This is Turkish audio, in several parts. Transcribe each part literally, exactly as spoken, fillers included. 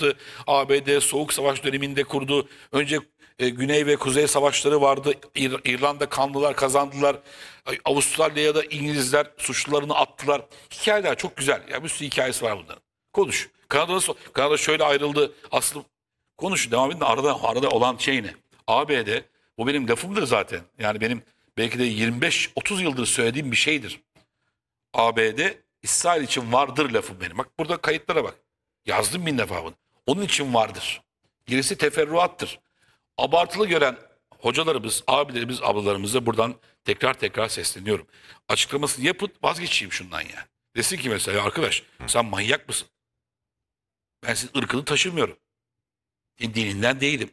yaptı. A B D Soğuk Savaş döneminde kurdu. Önce e, Güney ve Kuzey Savaşları vardı. İr İrlanda kanlılar kazandılar. Avustralya'da İngilizler suçlularını attılar. Hikayeler çok güzel. Ya bir sürü hikayesi var bunların. Konuş. Kanada, Kanada şöyle ayrıldı. Aslında konuş. Devam edin. Arada, arada olan şey ne? A B D, bu benim lafımdır zaten. Yani benim belki de yirmi beş otuz yıldır söylediğim bir şeydir. A B D İsrail için vardır lafım benim. Bak burada kayıtlara bak. Yazdım bin defa bunu. Onun için vardır. Gerisi teferruattır. Abartılı gören hocalarımız, abilerimiz, ablalarımıza buradan tekrar tekrar sesleniyorum. Açıklamasını yapın, vazgeçeyim şundan ya. Desin ki mesela arkadaş sen manyak mısın? Ben senin ırkını taşımıyorum. Senin dininden değilim.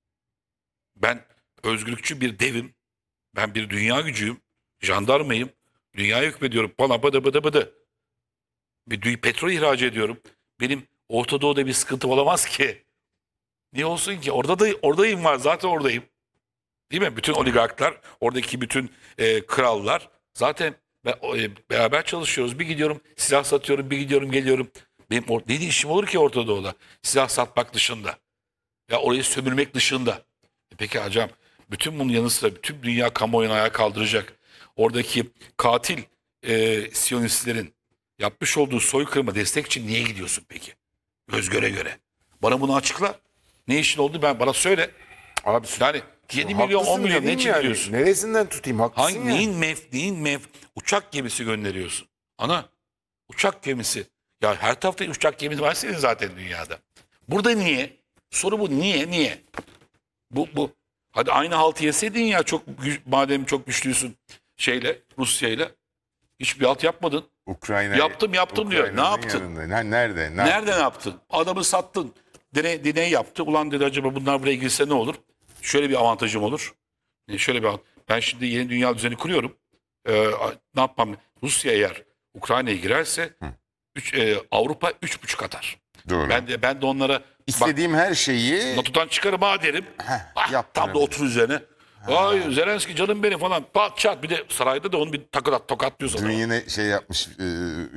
Ben özgürlükçü bir devim. Ben bir dünya gücüyüm. Jandarmayım. Dünyaya hükmediyorum. Bana bıdı bıdı bıdı. Bir dü- petrol ihraç ediyorum. Benim Orta Doğu'da bir sıkıntı olamaz ki. Niye olsun ki? Orada da oradayım var. Zaten oradayım. Değil mi? Bütün oligarklar, oradaki bütün e, krallar zaten be- e, beraber çalışıyoruz. Bir gidiyorum silah satıyorum, bir gidiyorum geliyorum. Benim or- ne işim olur ki Orta Doğu'da? Silah satmak dışında. Ya orayı sömürmek dışında. E peki hocam, bütün bunun yanı sıra bütün dünya kamuoyunu ayağa kaldıracak. Oradaki katil e, Siyonistlerin yapmış olduğu soykırıma destek için niye gidiyorsun peki? Göz göre göre. Bana bunu açıkla. Ne işin oldu ben bana söyle. Abi Yani yedi milyon haklısın on milyon ne dediğim için yani. gidiyorsun? Neresinden tutayım haklısın Hangi ya. neyin mef neyin mef uçak gemisi gönderiyorsun? Ana uçak gemisi. Ya her tarafta uçak gemisi var senin zaten dünyada. Burada niye? Soru bu, niye niye? Bu bu. Hadi aynı haltı yeseydin ya, çok gü- madem çok güçlüsün şeyle, Rusya'yla. Hiçbir halt yapmadın. Ukrayna Yaptım, yaptım diyor. Ne yaptın? yanında. Ne- Nerede? Ne Nerede ne yaptın? Adamı sattın. Deney, deney yaptı. Ulan dedi acaba bunlar buraya girse ne olur? Şöyle bir avantajım olur. E, Şöyle bir ben şimdi yeni dünya düzeni kuruyorum. Ee, ne yapmam? Rusya eğer Ukrayna'ya girerse üç, e, Avrupa üç buçuk atar. Doğru. Ben de ben de onlara İstediğim her şeyi bak, NATO'dan çıkarım ha derim. Ah, yaptırabilirim. tam da otur üzerine. Ay Zelenski canım benim falan. Pat çat, bir de sarayda da onu bir takat tokatlıyorsa. dün yine şey yapmış e,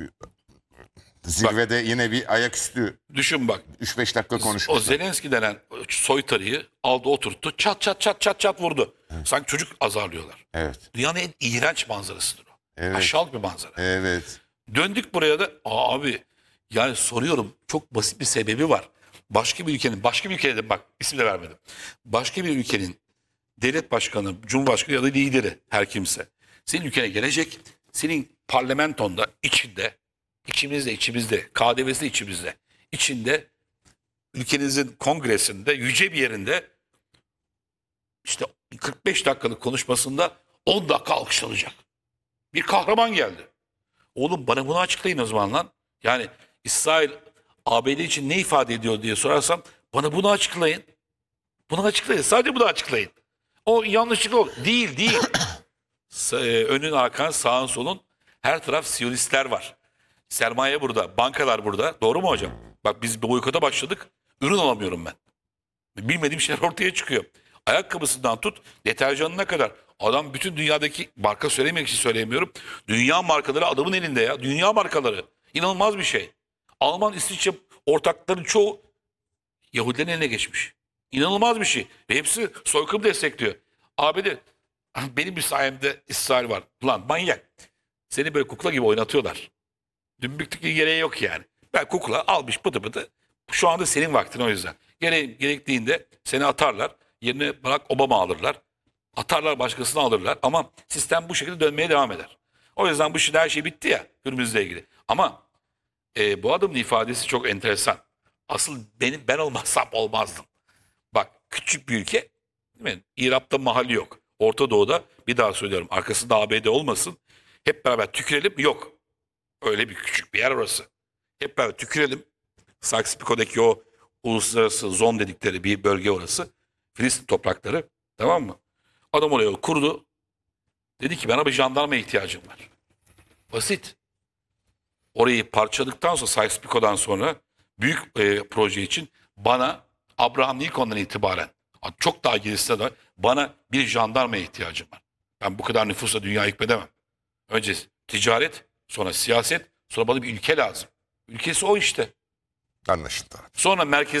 zirvede yine bir ayaküstü Düşün bak. üç beş dakika O konuşmuş. Zelenski denen soytarıyı aldı oturttu. Çat çat çat çat çat vurdu. Sanki çocuk azarlıyorlar. Evet. Dünyanın en iğrenç manzarasıdır o. Evet. Aşağılık bir manzara. Evet. Döndük buraya da Aa, abi yani soruyorum, çok basit bir sebebi var. Başka bir ülkenin, başka bir ülkede bak isim de vermedim. Başka bir ülkenin devlet başkanı, cumhurbaşkanı ya da lideri her kimse senin ülkene gelecek. Senin parlamentonda içinde, içimizde içimizde, K D V'si de içimizde, içinde ülkenizin kongresinde yüce bir yerinde işte kırk beş dakikalık konuşmasında on dakika alkışlanacak. Bir kahraman geldi. Oğlum bana bunu açıklayın o zaman lan. Yani İsrail A B D için ne ifade ediyor diye sorarsam bana bunu açıklayın. Bunu açıklayın. Sadece bunu açıklayın. O yanlışlık o. Değil değil. Sa- e, Önün arkan sağın solun her taraf Siyonistler var. Sermaye burada. Bankalar burada. Doğru mu hocam? Bak biz boykota başladık. Ürün alamıyorum ben. Bilmediğim şeyler ortaya çıkıyor. Ayakkabısından tut deterjanına kadar. Adam bütün dünyadaki marka söylemek için söyleyemiyorum. Dünya markaları adamın elinde ya. Dünya markaları. İnanılmaz bir şey. Alman, İsviçre ortakların çoğu Yahudilerin eline geçmiş. İnanılmaz bir şey. Ve hepsi soykırım destekliyor. A B D benim bir sayemde İsrail var. Ulan manyak. Seni böyle kukla gibi oynatıyorlar. Dümbüklük gereği yok yani. Ben kukla almış bıdı bıdı. Şu anda senin vaktin o yüzden. Gere gerektiğinde seni atarlar. Yerine Barack Obama alırlar. Atarlar, başkasını alırlar. Ama sistem bu şekilde dönmeye devam eder. O yüzden bu şimdi her şey bitti ya Hürmüz'le ilgili. Ama e, bu adamın ifadesi çok enteresan. Asıl benim ben olmazsam olmazdım. Bak küçük bir ülke, değil mi? İrab'da mahalli yok. Orta Doğu'da, bir daha söylüyorum, arkasında A B D olmasın. Hep beraber tükürelim, yok. Öyle bir küçük bir yer orası. Hep beraber tükürelim. Sykes-Picot'daki o uluslararası zon dedikleri bir bölge orası. Filistin toprakları, tamam mı? Adam oraya kurdu. Dedi ki bana bir jandarma ihtiyacım var. Basit. Orayı parçaladıktan sonra, Sykes-Picot'dan sonra büyük e, proje için bana Abraham Lincoln'dan itibaren çok daha gerisine de bana bir jandarma ihtiyacım var. Ben bu kadar nüfusla dünya hükmedemem. Önce ticaret, sonra siyaset, sonra bana bir ülke lazım. Ülkesi o işte. Anlaşıldı. Sonra merkez